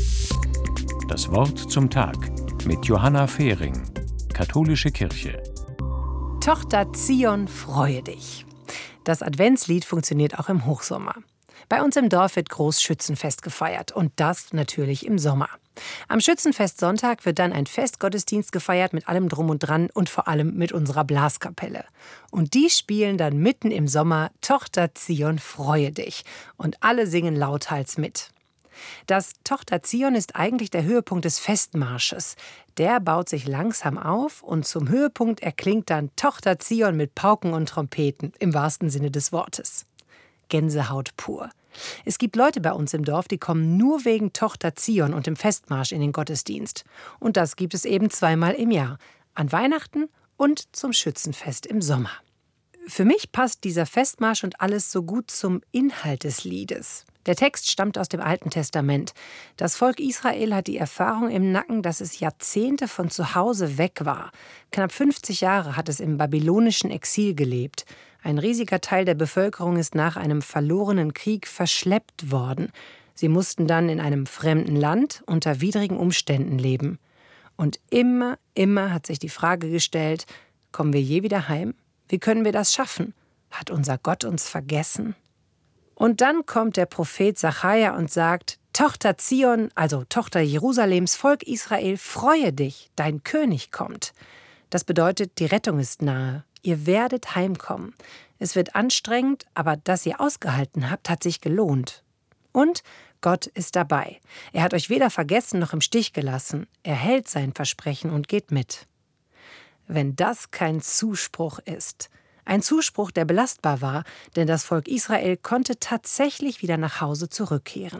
Das Wort zum Tag mit Johanna Fehring, Katholische Kirche. Tochter Zion, freue dich. Das Adventslied funktioniert auch im Hochsommer. Bei uns im Dorf wird groß Schützenfest gefeiert und das natürlich im Sommer. Am Schützenfestsonntag wird dann ein Festgottesdienst gefeiert mit allem Drum und Dran und vor allem mit unserer Blaskapelle. Und die spielen dann mitten im Sommer Tochter Zion, freue dich. Und alle singen lauthals mit. Das Tochter Zion ist eigentlich der Höhepunkt des Festmarsches. Der baut sich langsam auf und zum Höhepunkt erklingt dann Tochter Zion mit Pauken und Trompeten, im wahrsten Sinne des Wortes. Gänsehaut pur. Es gibt Leute bei uns im Dorf, die kommen nur wegen Tochter Zion und dem Festmarsch in den Gottesdienst. Und das gibt es eben zweimal im Jahr, an Weihnachten und zum Schützenfest im Sommer. Für mich passt dieser Festmarsch und alles so gut zum Inhalt des Liedes. Der Text stammt aus dem Alten Testament. Das Volk Israel hat die Erfahrung im Nacken, dass es Jahrzehnte von zu Hause weg war. Knapp 50 Jahre hat es im babylonischen Exil gelebt. Ein riesiger Teil der Bevölkerung ist nach einem verlorenen Krieg verschleppt worden. Sie mussten dann in einem fremden Land unter widrigen Umständen leben. Und immer hat sich die Frage gestellt, kommen wir je wieder heim? Wie können wir das schaffen? Hat unser Gott uns vergessen? Und dann kommt der Prophet Sacharja und sagt, Tochter Zion, also Tochter Jerusalems, Volk Israel, freue dich, dein König kommt. Das bedeutet, die Rettung ist nahe. Ihr werdet heimkommen. Es wird anstrengend, aber dass ihr ausgehalten habt, hat sich gelohnt. Und Gott ist dabei. Er hat euch weder vergessen noch im Stich gelassen. Er hält sein Versprechen und geht mit. Wenn das kein Zuspruch ist. Ein Zuspruch, der belastbar war, denn das Volk Israel konnte tatsächlich wieder nach Hause zurückkehren.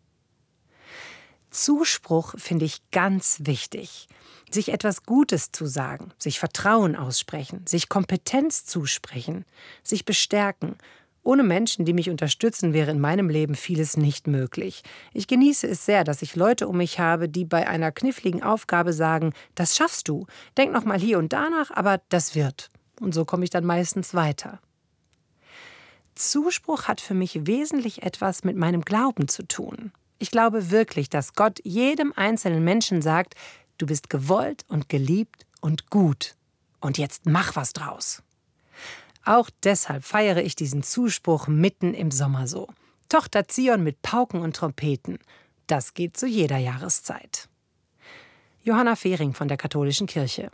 Zuspruch finde ich ganz wichtig. Sich etwas Gutes zu sagen, sich Vertrauen aussprechen, sich Kompetenz zusprechen, sich bestärken. Ohne Menschen, die mich unterstützen, wäre in meinem Leben vieles nicht möglich. Ich genieße es sehr, dass ich Leute um mich habe, die bei einer kniffligen Aufgabe sagen, das schaffst du, denk noch mal hier und da nach, aber das wird. Und so komme ich dann meistens weiter. Zuspruch hat für mich wesentlich etwas mit meinem Glauben zu tun. Ich glaube wirklich, dass Gott jedem einzelnen Menschen sagt, du bist gewollt und geliebt und gut. Und jetzt mach was draus. Auch deshalb feiere ich diesen Zuspruch mitten im Sommer so. Tochter Zion mit Pauken und Trompeten. Das geht zu jeder Jahreszeit. Johanna Fehring von der Katholischen Kirche.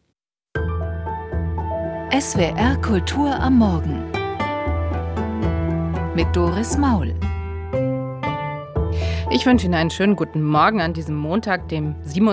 SWR Kultur am Morgen mit Doris Maul. Ich wünsche Ihnen einen schönen guten Morgen an diesem Montag, dem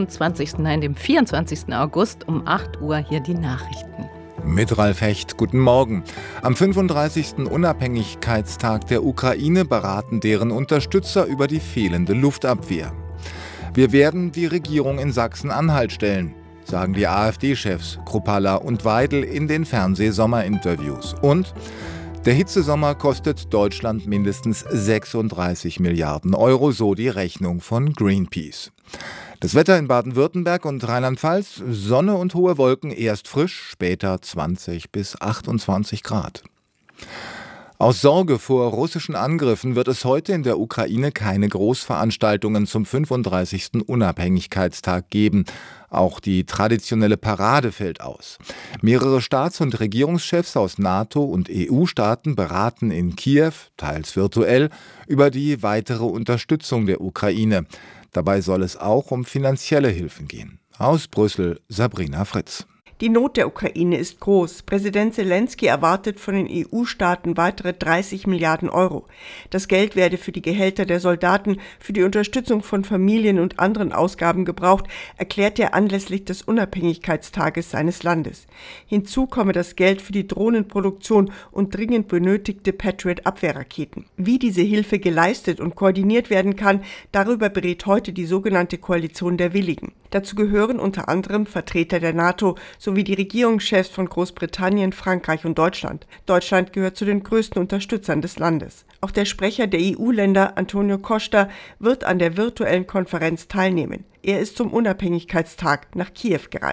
24. August um 8 Uhr. Hier die Nachrichten. Mit Ralf Hecht, guten Morgen. Am 35. Unabhängigkeitstag der Ukraine beraten deren Unterstützer über die fehlende Luftabwehr. Wir werden die Regierung in Sachsen-Anhalt stellen, sagen die AfD-Chefs Kruppalla und Weidel in den Fernsehsommerinterviews. Und der Hitzesommer kostet Deutschland mindestens 36 Milliarden Euro, so die Rechnung von Greenpeace. Das Wetter in Baden-Württemberg und Rheinland-Pfalz, Sonne und hohe Wolken, erst frisch, später 20 bis 28 Grad. Aus Sorge vor russischen Angriffen wird es heute in der Ukraine keine Großveranstaltungen zum 35. Unabhängigkeitstag geben. Auch die traditionelle Parade fällt aus. Mehrere Staats- und Regierungschefs aus NATO- und EU-Staaten beraten in Kiew, teils virtuell, über die weitere Unterstützung der Ukraine. Dabei soll es auch um finanzielle Hilfen gehen. Aus Brüssel, Sabrina Fritz. Die Not der Ukraine ist groß. Präsident Zelensky erwartet von den EU-Staaten weitere 30 Milliarden Euro. Das Geld werde für die Gehälter der Soldaten, für die Unterstützung von Familien und anderen Ausgaben gebraucht, erklärt er anlässlich des Unabhängigkeitstages seines Landes. Hinzu komme das Geld für die Drohnenproduktion und dringend benötigte Patriot-Abwehrraketen. Wie diese Hilfe geleistet und koordiniert werden kann, darüber berät heute die sogenannte Koalition der Willigen. Dazu gehören unter anderem Vertreter der NATO sowie die Regierungschefs von Großbritannien, Frankreich und Deutschland. Deutschland gehört zu den größten Unterstützern des Landes. Auch der Sprecher der EU-Länder, Antonio Costa, wird an der virtuellen Konferenz teilnehmen. Er ist zum Unabhängigkeitstag nach Kiew gereist.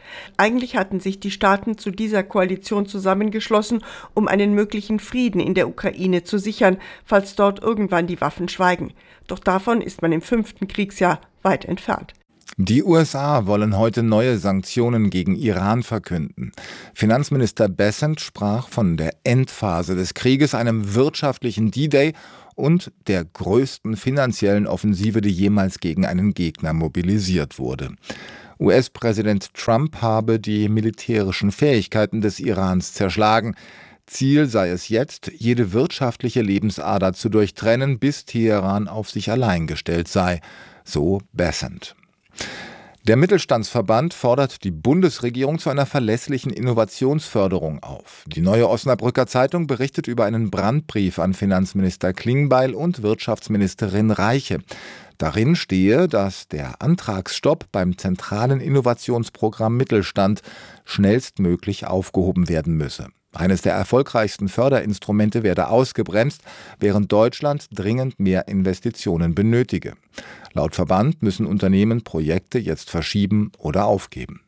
Eigentlich hatten sich die Staaten zu dieser Koalition zusammengeschlossen, um einen möglichen Frieden in der Ukraine zu sichern, falls dort irgendwann die Waffen schweigen. Doch davon ist man im 5. Kriegsjahr weit entfernt. Die USA wollen heute neue Sanktionen gegen Iran verkünden. Finanzminister Bessent sprach von der Endphase des Krieges, einem wirtschaftlichen D-Day und der größten finanziellen Offensive, die jemals gegen einen Gegner mobilisiert wurde. US-Präsident Trump habe die militärischen Fähigkeiten des Irans zerschlagen. Ziel sei es jetzt, jede wirtschaftliche Lebensader zu durchtrennen, bis Teheran auf sich allein gestellt sei, so Bessent. Der Mittelstandsverband fordert die Bundesregierung zu einer verlässlichen Innovationsförderung auf. Die Neue Osnabrücker Zeitung berichtet über einen Brandbrief an Finanzminister Klingbeil und Wirtschaftsministerin Reiche. Darin stehe, dass der Antragsstopp beim zentralen Innovationsprogramm Mittelstand schnellstmöglich aufgehoben werden müsse. Eines der erfolgreichsten Förderinstrumente werde ausgebremst, während Deutschland dringend mehr Investitionen benötige. Laut Verband müssen Unternehmen Projekte jetzt verschieben oder aufgeben.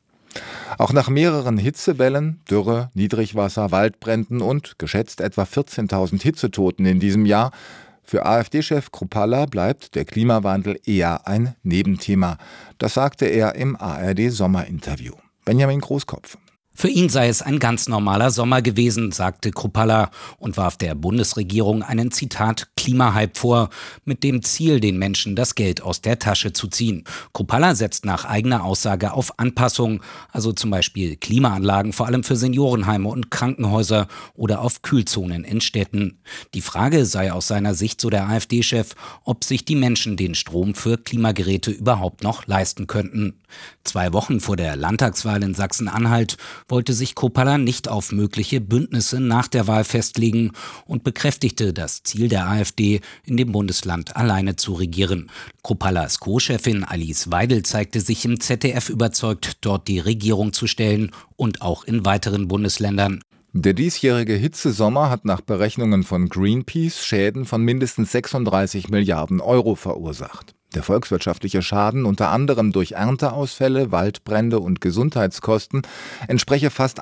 Auch nach mehreren Hitzewellen, Dürre, Niedrigwasser, Waldbränden und geschätzt etwa 14.000 Hitzetoten in diesem Jahr, für AfD-Chef Kruppalla bleibt der Klimawandel eher ein Nebenthema. Das sagte er im ARD-Sommerinterview. Benjamin Großkopf. Für ihn sei es ein ganz normaler Sommer gewesen, sagte Kruppalla und warf der Bundesregierung einen, Zitat, Klimahype vor, mit dem Ziel, den Menschen das Geld aus der Tasche zu ziehen. Kruppalla setzt nach eigener Aussage auf Anpassung, also zum Beispiel Klimaanlagen, vor allem für Seniorenheime und Krankenhäuser oder auf Kühlzonen in Städten. Die Frage sei aus seiner Sicht, so der AfD-Chef, ob sich die Menschen den Strom für Klimageräte überhaupt noch leisten könnten. 2 Wochen vor der Landtagswahl in Sachsen-Anhalt wollte sich Kruppalla nicht auf mögliche Bündnisse nach der Wahl festlegen und bekräftigte das Ziel der AfD, in dem Bundesland alleine zu regieren. Kruppallas Co-Chefin Alice Weidel zeigte sich im ZDF überzeugt, dort die Regierung zu stellen und auch in weiteren Bundesländern. Der diesjährige Hitzesommer hat nach Berechnungen von Greenpeace Schäden von mindestens 36 Milliarden Euro verursacht. Der volkswirtschaftliche Schaden, unter anderem durch Ernteausfälle, Waldbrände und Gesundheitskosten, entspreche fast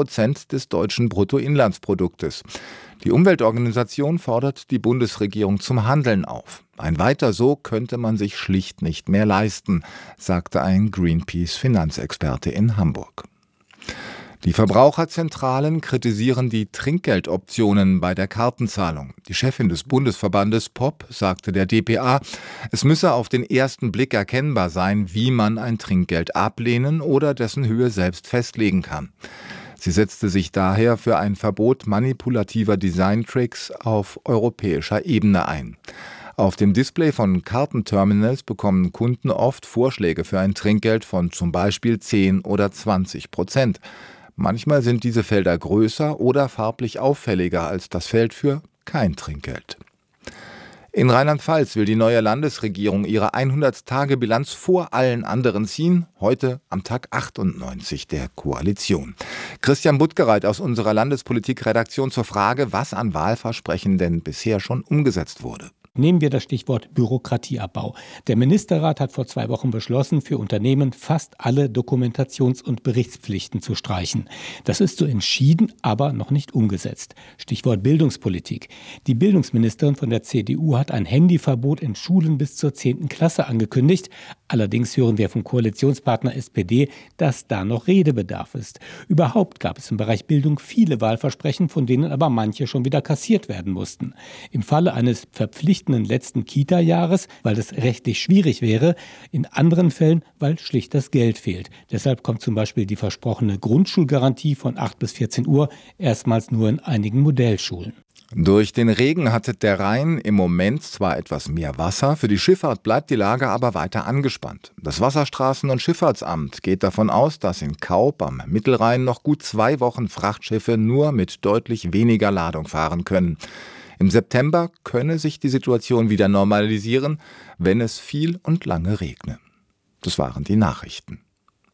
1% des deutschen Bruttoinlandsproduktes. Die Umweltorganisation fordert die Bundesregierung zum Handeln auf. Ein Weiter so könnte man sich schlicht nicht mehr leisten, sagte ein Greenpeace-Finanzexperte in Hamburg. Die Verbraucherzentralen kritisieren die Trinkgeldoptionen bei der Kartenzahlung. Die Chefin des Bundesverbandes POP sagte der dpa, es müsse auf den ersten Blick erkennbar sein, wie man ein Trinkgeld ablehnen oder dessen Höhe selbst festlegen kann. Sie setzte sich daher für ein Verbot manipulativer Designtricks auf europäischer Ebene ein. Auf dem Display von Kartenterminals bekommen Kunden oft Vorschläge für ein Trinkgeld von zum Beispiel 10 oder 20%. Manchmal sind diese Felder größer oder farblich auffälliger als das Feld für kein Trinkgeld. In Rheinland-Pfalz will die neue Landesregierung ihre 100-Tage-Bilanz vor allen anderen ziehen, heute am Tag 98 der Koalition. Christian Buttgereit aus unserer Landespolitik-Redaktion zur Frage, was an Wahlversprechen denn bisher schon umgesetzt wurde. Nehmen wir das Stichwort Bürokratieabbau. Der Ministerrat hat vor 2 Wochen beschlossen, für Unternehmen fast alle Dokumentations- und Berichtspflichten zu streichen. Das ist so entschieden, aber noch nicht umgesetzt. Stichwort Bildungspolitik. Die Bildungsministerin von der CDU hat ein Handyverbot in Schulen bis zur 10. Klasse angekündigt. Allerdings hören wir vom Koalitionspartner SPD, dass da noch Redebedarf ist. Überhaupt gab es im Bereich Bildung viele Wahlversprechen, von denen aber manche schon wieder kassiert werden mussten. Im Falle eines verpflichtenden letzten Kita-Jahres, weil es rechtlich schwierig wäre, in anderen Fällen, weil schlicht das Geld fehlt. Deshalb kommt zum Beispiel die versprochene Grundschulgarantie von 8 bis 14 Uhr erstmals nur in einigen Modellschulen. Durch den Regen hat der Rhein im Moment zwar etwas mehr Wasser, für die Schifffahrt bleibt die Lage aber weiter angespannt. Das Wasserstraßen- und Schifffahrtsamt geht davon aus, dass in Kaub am Mittelrhein noch gut 2 Wochen Frachtschiffe nur mit deutlich weniger Ladung fahren können. Im September könne sich die Situation wieder normalisieren, wenn es viel und lange regne. Das waren die Nachrichten.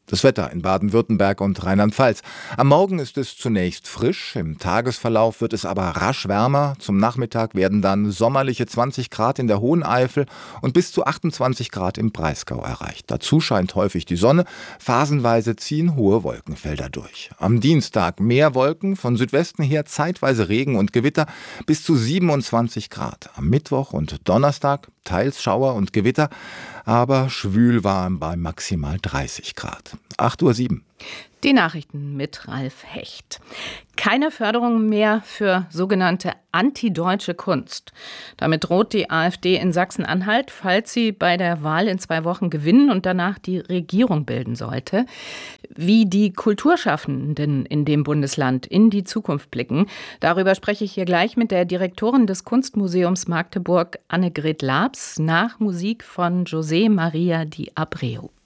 Das Wetter in Baden-Württemberg und Rheinland-Pfalz. Am Morgen ist es zunächst frisch, im Tagesverlauf wird es aber rasch wärmer. Zum Nachmittag werden dann sommerliche 20 Grad in der Hohen Eifel und bis zu 28 Grad im Breisgau erreicht. Dazu scheint häufig die Sonne, phasenweise ziehen hohe Wolkenfelder durch. Am Dienstag mehr Wolken, von Südwesten her zeitweise Regen und Gewitter, bis zu 27 Grad. Am Mittwoch und Donnerstag teils Schauer und Gewitter, aber schwül warm bei maximal 30 Grad. 8:07 Uhr. Die Nachrichten mit Ralf Hecht. Keine Förderung mehr für sogenannte antideutsche Kunst. Damit droht die AfD in Sachsen-Anhalt, falls sie bei der Wahl in 2 Wochen gewinnen und danach die Regierung bilden sollte. Wie die Kulturschaffenden in dem Bundesland in die Zukunft blicken, darüber spreche ich hier gleich mit der Direktorin des Kunstmuseums Magdeburg, Annegret Labs, nach Musik von José María de Abreu.